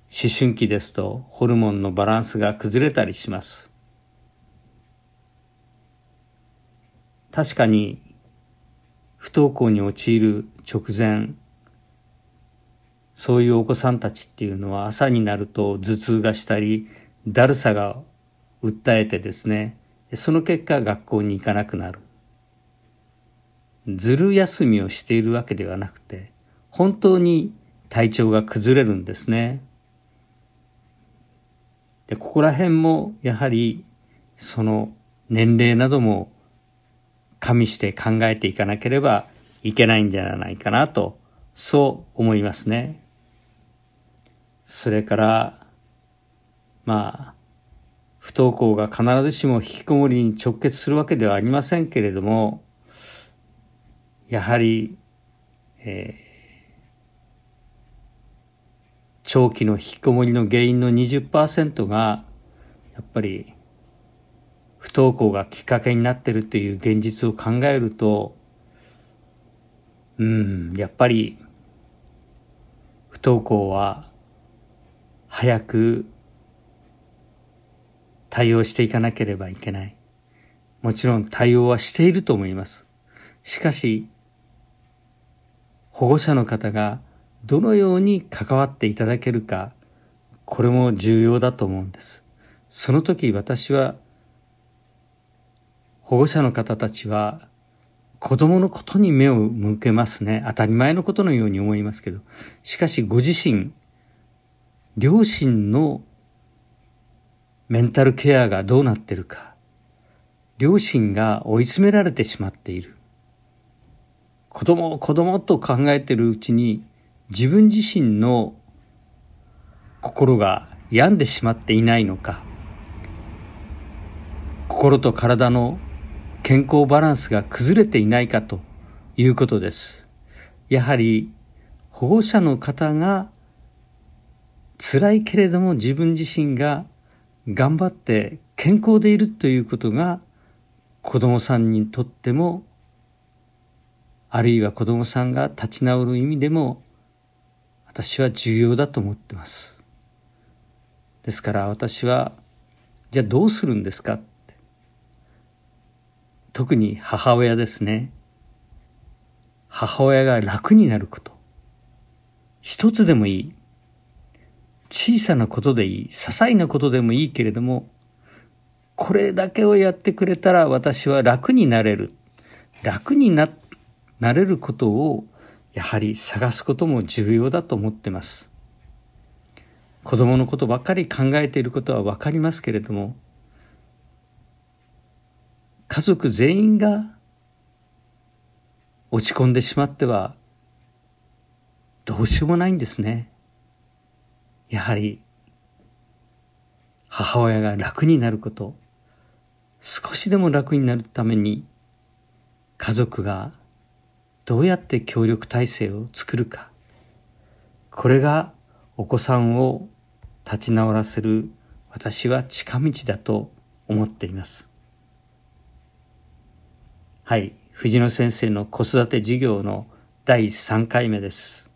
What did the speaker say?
思春期ですとホルモンのバランスが崩れたりします。確かに不登校に陥る直前、そういうお子さんたちっていうのは朝になると頭痛がしたり、だるさが訴えてですね、その結果学校に行かなくなる。ずる休みをしているわけではなくて、本当に体調が崩れるんですね。で、ここら辺もやはりその年齢なども加味して考えていかなければいけないんじゃないかなと、そう思いますね。それから不登校が必ずしも引きこもりに直結するわけではありませんけれども、やはり、長期の引きこもりの原因の 20% がやっぱり不登校がきっかけになっているという現実を考えると、やっぱり不登校は早く対応していかなければいけない。もちろん対応はしていると思います。しかし、保護者の方がどのように関わっていただけるか、これも重要だと思うんです。その時私は、保護者の方たちは子供のことに目を向けますね。当たり前のことのように思いますけど、しかしご自身、両親のメンタルケアがどうなっているか、両親が追い詰められてしまっている。子供と考えているうちに自分自身の心が病んでしまっていないのか、心と体の健康バランスが崩れていないかということです。やはり保護者の方が辛いけれども自分自身が頑張って健康でいるということが子供さんにとっても、あるいは子供さんが立ち直る意味でも私は重要だと思ってます。ですから私は、じゃあどうするんですかって、特に母親ですね。母親が楽になること、一つでもいい、小さなことでいい、些細なことでもいいけれども、これだけをやってくれたら私は楽になれる。楽になれることをやはり探すことも重要だと思ってます。子供のことばっかり考えていることはわかりますけれども、家族全員が落ち込んでしまってはどうしようもないんですね。やはり母親が楽になること、少しでも楽になるために家族がどうやって協力体制を作るか、これがお子さんを立ち直らせる私は近道だと思っています。はい、藤野先生の子育て授業の第3回目です。